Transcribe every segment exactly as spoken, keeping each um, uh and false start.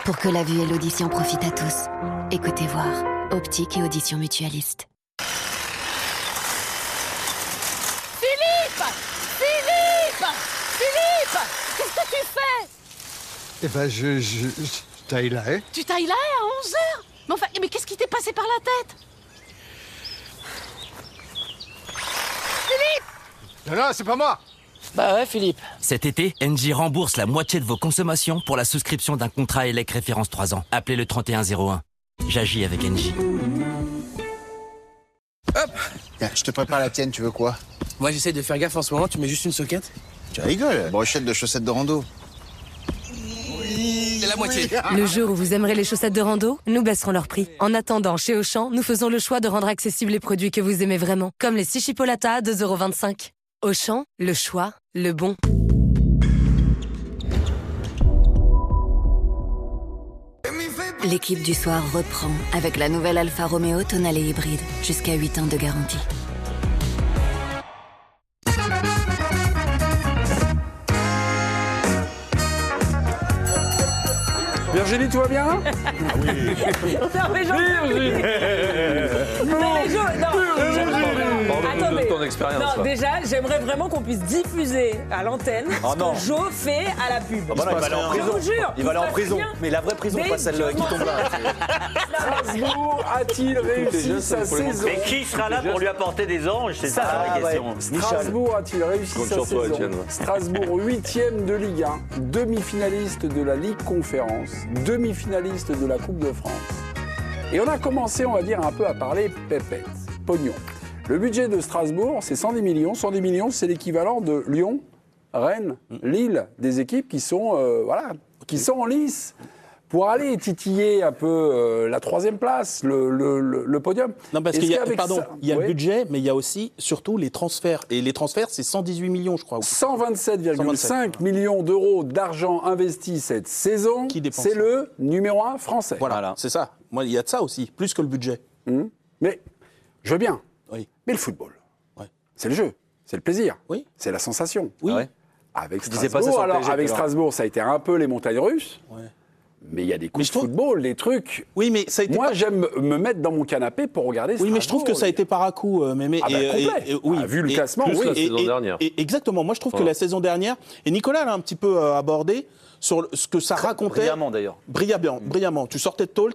Pour que la vue et l'audition profitent à tous. Écoutez voir. Optique et audition mutualiste. Philippe Philippe Philippe Qu'est-ce que tu fais? Eh ben, je... je, je taille là, hein. Tu tailles là à onze heures? Mais enfin, mais qu'est-ce qui t'est passé par la tête? Philippe! Non, non, c'est pas moi. Bah ouais, Philippe. Cet été, Engie rembourse la moitié de vos consommations pour la souscription d'un contrat E L E C référence trois ans. Appelez le trente et un zéro un. J'agis avec Engie. Hop. Tiens, je te prépare la tienne, tu veux quoi? Moi, j'essaie de faire gaffe en ce moment, tu mets juste une soquette. Tu rigoles, brochette de chaussettes de rando. C'est la moitié. Le jour où vous aimerez les chaussettes de rando, nous baisserons leur prix. En attendant, chez Auchan, nous faisons le choix de rendre accessibles les produits que vous aimez vraiment, comme les six chipolatas à deux euros vingt-cinq. Auchan, le choix, le bon. L'équipe du soir reprend avec la nouvelle Alfa Romeo Tonale hybride. Jusqu'à huit ans de garantie. Virginie, tout va bien? Ah oui. Non, mais j'en Virginie. Non, mais je... non, attendez. Ton expérience, non, déjà, j'aimerais vraiment qu'on puisse diffuser à l'antenne oh ce que Jo fait à la pub. Ah bah non, il va aller en prison. Je vous jure. Il va aller en prison. Rien. Mais la vraie prison, mais pas celle qui tombe là. Strasbourg a-t-il réussi sa saison? Mais qui sera là pour lui apporter des anges? C'est ça, ça la question. Ouais. Strasbourg a-t-il réussi sa saison? Toi, Strasbourg, huitième de Ligue un, demi-finaliste de la Ligue Conférence, demi-finaliste de la Coupe de France. Et on a commencé, on va dire, un peu à parler pépette, pognon. Le budget de Strasbourg, c'est cent dix millions. cent dix millions, c'est l'équivalent de Lyon, Rennes, Lille, des équipes qui sont, euh, voilà, qui sont en lice pour aller titiller un peu euh, la troisième place, le, le, le, le podium. Non, parce qu'il y a, pardon, ça, il y a oui. le budget, mais il y a aussi, surtout, les transferts. Et les transferts, c'est cent dix-huit millions, je crois. cent vingt-sept virgule cinq millions d'euros d'argent investi cette saison. C'est le numéro un français. Voilà, voilà. C'est ça. Moi, il y a de ça aussi, plus que le budget. Mmh. Mais, je veux bien. Oui. Mais le football, ouais. c'est le jeu, c'est le plaisir, oui. c'est la sensation. Oui. Ouais. Avec Strasbourg, alors, P G, avec Strasbourg, ça a été un peu les montagnes russes. Ouais. Mais il y a des coups de trouve... football, des trucs. Oui, mais ça a été Moi, pas... j'aime me mettre dans mon canapé pour regarder. Oui, mais je trouve que ça a été par à coup, euh, Mémé. Ah bah, et, complet. Et, et, oui. Ah, vu le et, classement, plus oui. la saison et, dernière. Et, exactement. Moi, je trouve ouais. que la saison dernière, et Nicolas l'a un petit peu euh, abordé sur ce que ça racontait. Brillamment d'ailleurs. Brillamment, brillamment. Tu sortais de tôle.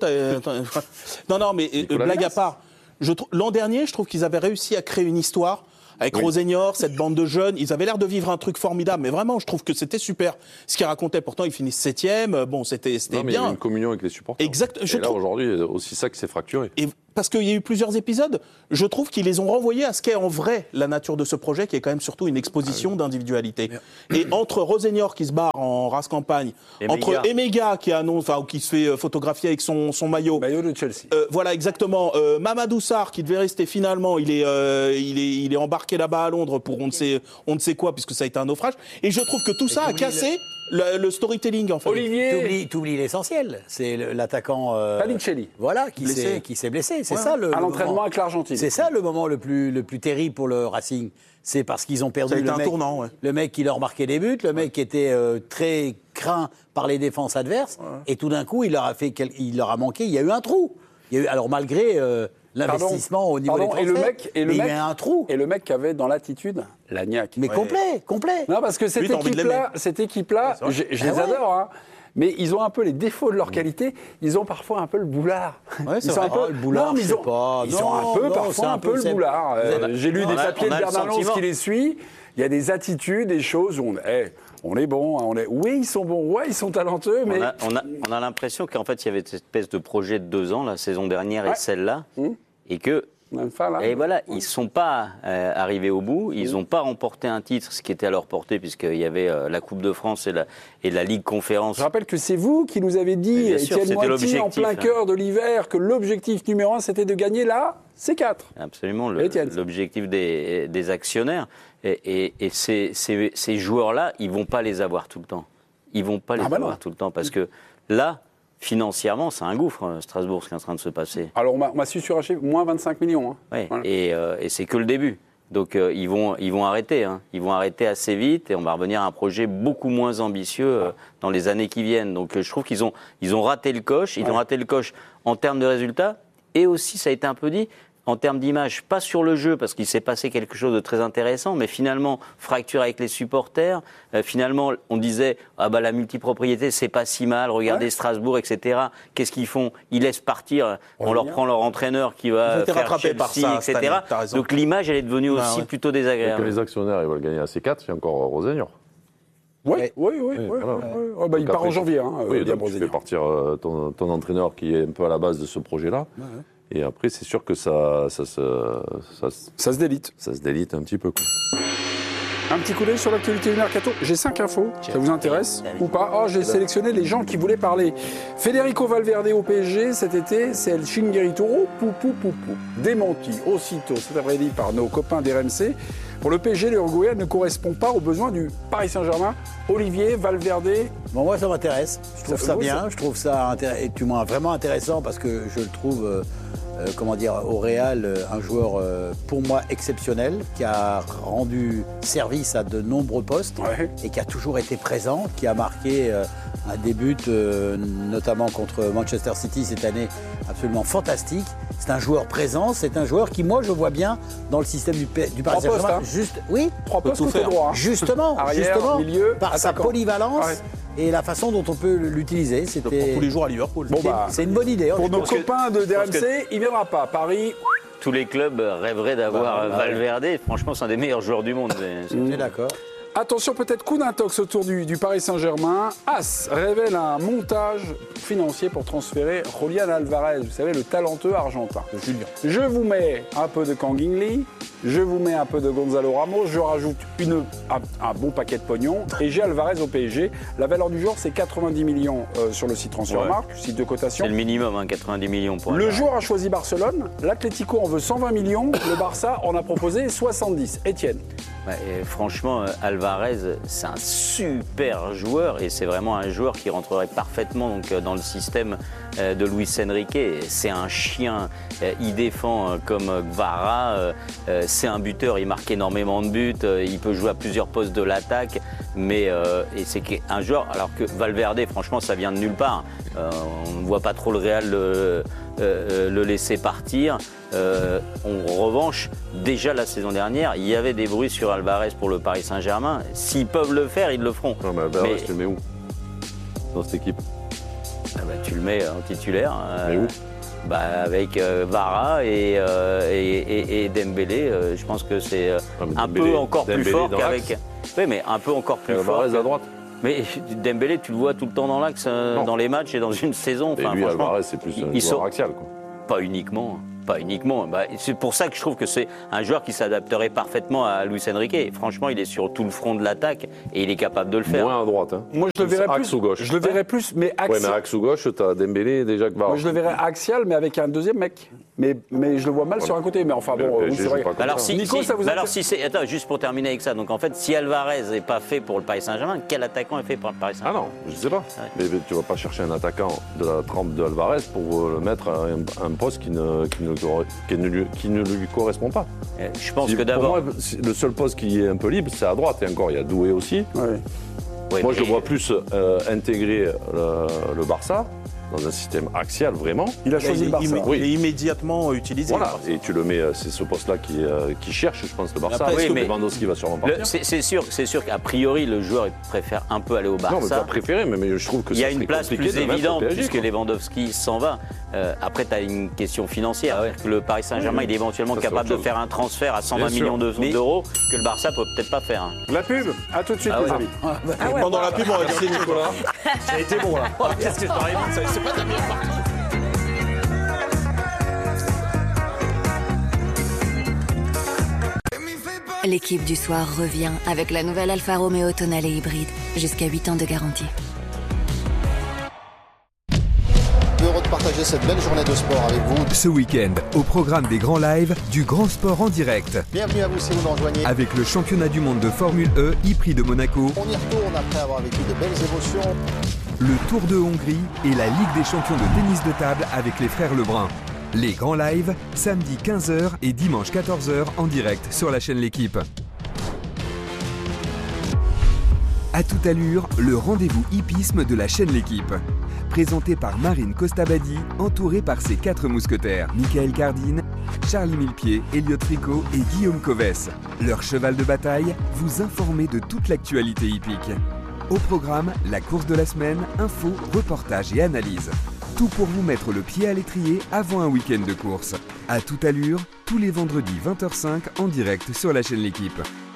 non, non, mais euh, blague à part. Je trou... L'an dernier, je trouve qu'ils avaient réussi à créer une histoire. Avec oui. Rosénior, cette bande de jeunes, ils avaient l'air de vivre un truc formidable. Mais vraiment, je trouve que c'était super. Ce qu'ils racontaient, pourtant, ils finissent septième. Bon, c'était, c'était non, mais bien. Il y a une communion avec les supporters. Exact. Et je là, trouve... aujourd'hui, c'est aussi ça qui s'est fracturé. Et parce qu'il y a eu plusieurs épisodes, je trouve qu'ils les ont renvoyés à ce qu'est en vrai la nature de ce projet, qui est quand même surtout une exposition ah oui. d'individualité. Mais... Et entre Rosénior qui se barre en race campagne, Emega. Entre Emega qui annonce, enfin, qui se fait photographier avec son, son maillot. Maillot de Chelsea. Euh, voilà, exactement. Euh, Mamadou Sarr qui devait rester finalement, il est, euh, il est, il est embarqué là-bas à Londres pour on ne sait, on ne sait quoi, puisque ça a été un naufrage. Et je trouve que tout Et ça a cassé le... Le, le storytelling, en fait. Olivier, t'oublies, t'oublies l'essentiel. C'est l'attaquant. Euh, Panicelli. Voilà, qui blessé. s'est, qui s'est blessé. C'est ouais, ça le. À l'entraînement avec l'Argentine. C'est ça le moment le plus, le plus terrible pour le Racing. C'est parce qu'ils ont perdu ça a été le, un mec, tournant, ouais. le mec qui leur marquait des buts, le mec qui était euh, très craint par les défenses adverses, ouais. et tout d'un coup, il leur a fait, quel... il leur a manqué. Il y a eu un trou. Il y a eu, alors malgré euh, l'investissement pardon, au niveau pardon, des transferts, et le mec, et le mais mec, il y a un trou. Et le mec qui avait dans l'attitude Lagnac. Mais ouais. complet, complet. Non, parce que cette Lui, équipe-là, cette équipe-là, je, je les ah ouais. adore, hein. Mais ils ont un peu les défauts de leur qualité. Ils ont parfois un peu le boulard. Ouais, ils sont un peu oh, le boulard. Non, mais ils ont, pas. ils non, sont un peu non, parfois un, un peu, peu le boulard. Euh, J'ai lu des papiers de Bernard Lons qui les suit. Il y a des attitudes, des choses où on, hey, on est bon, on est. Oui, ils sont bons. Ouais, ils sont talentueux, mais on a, on a, on a l'impression qu'en fait, il y avait cette espèce de projet de deux ans, la saison dernière et ouais. celle-là, mmh. et que. Enfin, là, et voilà, ils ne sont pas euh, arrivés au bout, ils n'ont pas remporté un titre, ce qui était à leur portée, puisqu'il y avait euh, la Coupe de France et la, et la Ligue Conférence. Je rappelle que c'est vous qui nous avez dit, Étienne Moiti, en plein hein. cœur de l'hiver, que l'objectif numéro un, c'était de gagner la C quatre. Absolument, le, l'objectif des, des actionnaires. Et, et, et ces, ces, ces joueurs-là, ils ne vont pas les avoir tout le temps. Ils ne vont pas les ah bah avoir non. tout le temps, parce que là... Financièrement, c'est un gouffre, Strasbourg, ce qui est en train de se passer. Alors, on m'a, on m'a su sur un chiffre, moins vingt-cinq millions. Hein. Oui, voilà. et, euh, et c'est que le début. Donc euh, ils, vont, ils vont arrêter, hein. Ils vont arrêter assez vite et on va revenir à un projet beaucoup moins ambitieux euh, dans les années qui viennent. Donc euh, je trouve qu'ils ont, ils ont raté le coche, ils ouais. ont raté le coche en termes de résultats et aussi, ça a été un peu dit, en termes d'image, pas sur le jeu, parce qu'il s'est passé quelque chose de très intéressant, mais finalement, fracture avec les supporters. Euh, finalement, on disait, ah bah la multipropriété, c'est pas si mal, regardez ouais. Strasbourg, et cetera. Qu'est-ce qu'ils font? Ils laissent partir, on, on leur prend leur entraîneur qui va faire Chelsea, par ça, et cetera. Donc l'image, elle est devenue bah, aussi ouais. plutôt désagréable. Et que les actionnaires, ils veulent gagner à C quatre, il y a encore Rosénior. Oui, oui, oui. oui, voilà. oui, oui. Oh, bah, il part en janvier. Hein, oui, donc tu fais partir euh, ton, ton entraîneur qui est un peu à la base de ce projet-là. Ouais. Et après, c'est sûr que ça, ça, ça, ça, ça se délite. Ça se délite un petit peu. Quoi. Un petit coup d'œil sur l'actualité du mercato. J'ai cinq infos. Ça vous intéresse ou pas? Oh, j'ai sélectionné les gens qui voulaient parler. Federico Valverde au P S G cet été, c'est El Chinguerito. Oh, pou, pou, pou, pou. Démenti aussitôt, c'est après dit par nos copains d'R M C. Pour le P S G, l'Uruguayen ne correspond pas aux besoins du Paris Saint-Germain. Olivier, Valverde. Bon, moi, ça m'intéresse. Je trouve ça, ça bien. Ça. Je trouve ça intér- du moins vraiment intéressant parce que je le trouve. Euh, Euh, comment dire, au Real, euh, un joueur euh, pour moi exceptionnel, qui a rendu service à de nombreux postes ouais. et qui a toujours été présent, qui a marqué euh, un début euh, notamment contre Manchester City cette année absolument fantastique. C'est un joueur présent, c'est un joueur qui, moi, je vois bien dans le système du, P- du Paris Saint-Germain. Hein. Juste, oui, trois postes côté droit. Hein. Justement, Arrière, justement, milieu, par attaquant. Sa polyvalence. Ouais. Et la façon dont on peut l'utiliser, c'était... Pour tous les jours à Liverpool. Bon bah, c'est une bonne idée. Pour nos copains de D R M C, il ne viendra pas. Paris... Tous les clubs rêveraient d'avoir bah, Valverde. Ouais. Franchement, c'est un des meilleurs joueurs du monde. Je suis d'accord. Attention, peut-être coup d'intox autour du, du Paris Saint-Germain. As révèle un montage financier pour transférer Julián Alvarez, vous savez, le talentueux argentin. De Julien. Je vous mets un peu de Kang-in Lee, je vous mets un peu de Gonzalo Ramos, je rajoute une, un, un bon paquet de pognon et j'ai Alvarez au P S G. La valeur du joueur, c'est quatre-vingt-dix millions euh, sur le site Transfermarkt, ouais. site de cotation. C'est le minimum, hein, quatre-vingt-dix millions pour Alvarez. Le joueur a choisi Barcelone, l'Atlético en veut cent vingt millions, le Barça en a proposé soixante-dix. Étienne. Bah, et franchement, Alvarez, c'est un super joueur et c'est vraiment un joueur qui rentrerait parfaitement donc, dans le système de Luis Enrique. C'est un chien, il défend comme Gvara, c'est un buteur, il marque énormément de buts, il peut jouer à plusieurs postes de l'attaque, mais et c'est un joueur, alors que Valverde, franchement, ça vient de nulle part. On ne voit pas trop le Real le, le laisser partir. Euh, en revanche, déjà la saison dernière, il y avait des bruits sur Alvarez pour le Paris Saint-Germain. S'ils peuvent le faire, ils le feront. Non, mais Alvarez, mais... tu le mets où dans cette équipe? Ah bah, tu le mets en titulaire. Mais euh, où bah, avec euh, Vara et, euh, et, et, et Dembélé. Euh, je pense que c'est euh, ah, un Dembélé, peu encore Dembélé plus fort qu'avec. Oui, mais un peu encore plus fort. Alvarez à droite. Mais Dembélé, tu le vois tout le temps dans l'axe, euh, dans les matchs et dans une saison. Enfin, et lui, Alvarez, c'est plus un joueur axial, quoi. Pas uniquement. Pas uniquement. Bah, c'est pour ça que je trouve que c'est un joueur qui s'adapterait parfaitement à Luis Enrique. Et franchement, il est sur tout le front de l'attaque et il est capable de le faire. Moins à droite. Hein. Moi, je le verrais plus. Axe ou gauche. Je le verrais plus, mais axial. Ouais, mais axe ou gauche, t'as Dembélé déjà que Var. Moi, je le verrais axial, mais avec un deuxième mec. Mais, mais je le vois mal voilà. sur un côté. Mais enfin, bon, oui, c'est vrai. Alors, si, Nico, si, ça vous alors, si c'est. Attends, juste pour terminer avec ça. Donc, en fait, si Alvarez n'est pas fait pour le Paris Saint-Germain, quel attaquant est fait pour le Paris Saint-Germain? Ah non, je sais pas. Ouais. Mais, mais tu vas pas chercher un attaquant de la trempe de Alvarez pour le mettre à un, un poste qui ne, qui, ne, qui, ne lui, qui ne lui correspond pas. Je pense si, que d'abord. Pour moi, le seul poste qui est un peu libre, c'est à droite. Et encore, il y a Doué aussi. Ouais. Ouais, moi, je vois plus euh, intégrer le, le Barça dans un système axial, vraiment. Il a choisi il, le Barça. Il, oui. Il est immédiatement utilisé. Voilà, et tu le mets, c'est ce poste-là qui, euh, qui cherche, je pense, le Barça. Après, oui, mais Lewandowski va sûrement partir. Le, c'est, c'est sûr, c'est sûr qu'a priori, le joueur préfère un peu aller au Barça. Non, mais pas préféré, mais, mais je trouve que il y a une place plus évidente P S G, puisque quoi. Lewandowski s'en va. Euh, après, tu as une question financière. Ah ouais. Que le Paris Saint-Germain, oui, il est éventuellement ça, capable de faire un transfert à cent vingt millions d'euros que le Barça peut peut-être pas faire. La pub, à tout de suite, ah les ouais. amis. Ah ouais. Ah ouais. Pendant la pub, on va dire c'est Nicolas. Ça a été bon là. Oh, qu'est-ce que ça arrive? C'est pas ta meilleure partie. L'équipe du soir revient avec la nouvelle Alfa Romeo Tonale hybride. Jusqu'à huit ans de garantie. Heureux de partager cette belle journée de sport avec vous. Ce week-end, au programme des grands lives du Grand Sport en direct. Bienvenue à vous si vous nous rejoignez. Avec le championnat du monde de Formule E, e-Prix de Monaco. On y retourne après avoir vécu de belles émotions. Le Tour de Hongrie et la Ligue des champions de tennis de table avec les frères Lebrun. Les grands lives, samedi quinze heures et dimanche quatorze heures en direct sur la chaîne L'Équipe. À toute allure, le rendez-vous hippisme de la chaîne L'Équipe. Présenté par Marine Costabadi, entourée par ses quatre mousquetaires, Michael Cardine, Charlie Millepied, Elliot Tricot et Guillaume Coves. Leur cheval de bataille, vous informer de toute l'actualité hippique. Au programme, la course de la semaine, infos, reportages et analyses. Tout pour vous mettre le pied à l'étrier avant un week-end de course. À toute allure, tous les vendredis vingt heures cinq en direct sur la chaîne L'Équipe.